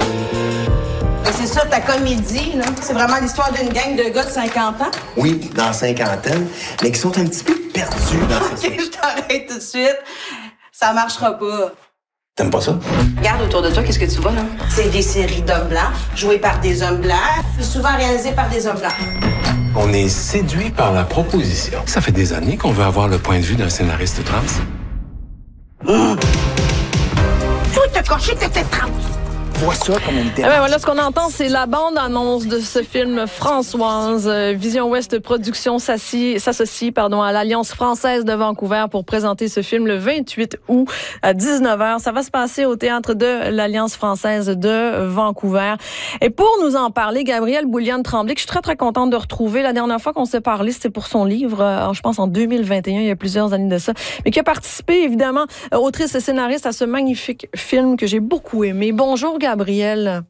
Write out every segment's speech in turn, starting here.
C'est ça, ta comédie, là. C'est vraiment l'histoire d'une gang de gars de 50 ans? Oui, dans la cinquantaine, mais qui sont un petit peu perdus dans OK, je t'arrête tout de suite. Ça marchera pas. T'aimes pas ça? Regarde autour de toi, qu'est-ce que tu vois, là? C'est des séries d'hommes blancs, jouées par des hommes blancs, souvent réalisées par des hommes blancs. On est séduit par la proposition. Ça fait des années qu'on veut avoir le point de vue d'un scénariste trans. Faut te cocher que t'es trans! Vois ça comme une Eh ben voilà, ce qu'on entend, c'est la bande-annonce de ce film Françoise. Vision Ouest Productions s'associe à l'Alliance française de Vancouver pour présenter ce film le 28 août à 19h. Ça va se passer au théâtre de l'Alliance française de Vancouver. Et pour nous en parler, Gabrielle Bouliane-Tremblay, que je suis très, très contente de retrouver. La dernière fois qu'on s'est parlé, c'était pour son livre, je pense en 2021, il y a plusieurs années de ça, mais qui a participé, évidemment, autrice et scénariste à ce magnifique film que j'ai beaucoup aimé. Bonjour, Gabrielle.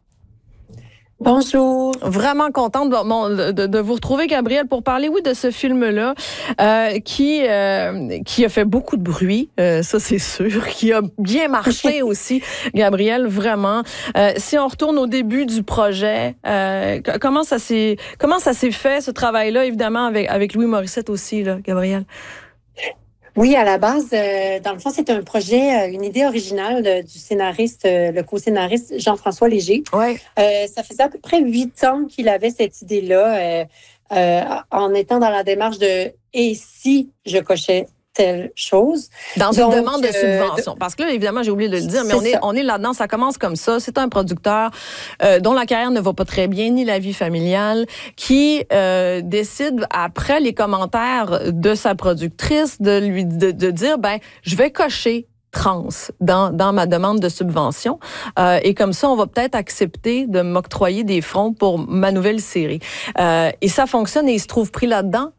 Bonjour. Vraiment contente de vous retrouver, Gabrielle, pour parler, oui, de ce film-là qui a fait beaucoup de bruit, ça c'est sûr, qui a bien marché aussi, Gabrielle, vraiment. Si on retourne au début du projet, comment ça s'est fait, ce travail-là, évidemment, avec Louis Morissette aussi, là, Gabrielle? Oui, à la base, dans le fond, c'est un projet, une idée originale du scénariste, le co-scénariste Jean-François Léger. Ouais. Ça faisait à peu près 8 ans qu'il avait cette idée-là, en étant dans la démarche de « et si je cochais telle chose ». Dans une demande de subvention. Parce que là, évidemment, j'ai oublié de le dire, mais on est là-dedans, ça commence comme ça. C'est un producteur dont la carrière ne va pas très bien, ni la vie familiale, qui décide, après les commentaires de sa productrice, de dire, je vais cocher trans dans ma demande de subvention et comme ça on va peut-être accepter de m'octroyer des fonds pour ma nouvelle série et ça fonctionne et il se trouve pris là-dedans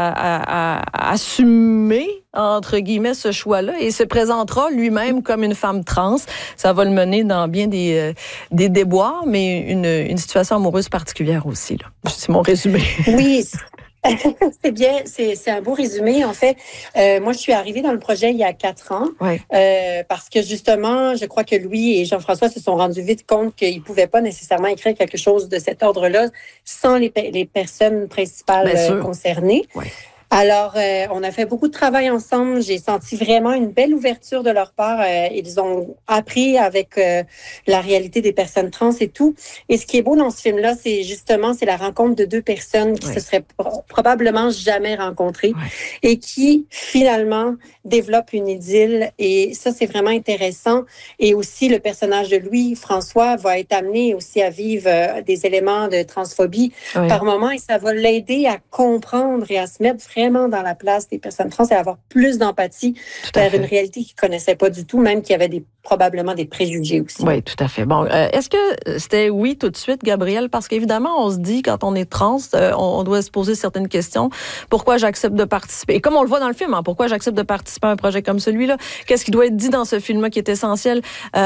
à assumer entre guillemets ce choix-là et se présentera lui-même comme une femme trans. Ça va le mener dans bien des déboires, mais une situation amoureuse particulière aussi, là. C'est mon résumé. Oui. C'est bien, c'est un beau résumé. En fait, moi, je suis arrivée dans le projet il y a 4 ans parce que justement, je crois que Louis et Jean-François se sont rendus vite compte qu'ils ne pouvaient pas nécessairement écrire quelque chose de cet ordre-là sans les personnes principales concernées. Ouais. Alors, on a fait beaucoup de travail ensemble. J'ai senti vraiment une belle ouverture de leur part. Ils ont appris avec la réalité des personnes trans et tout. Et ce qui est beau dans ce film-là, c'est la rencontre de 2 personnes qui se seraient probablement jamais rencontrées et qui, finalement, développent une idylle. Et ça, c'est vraiment intéressant. Et aussi, le personnage de Louis, François, va être amené aussi à vivre des éléments de transphobie par moment. Et ça va l'aider à comprendre et à se mettre vraiment dans la place des personnes trans et avoir plus d'empathie vers une réalité qu'ils ne connaissaient pas du tout, même qu'il y avait probablement des préjugés aussi. Oui, tout à fait. Bon, est-ce que c'était oui tout de suite, Gabrielle? Parce qu'évidemment, on se dit, quand on est trans, on doit se poser certaines questions. Pourquoi j'accepte de participer? Et comme on le voit dans le film, pourquoi j'accepte de participer à un projet comme celui-là? Qu'est-ce qui doit être dit dans ce film-là qui est essentiel?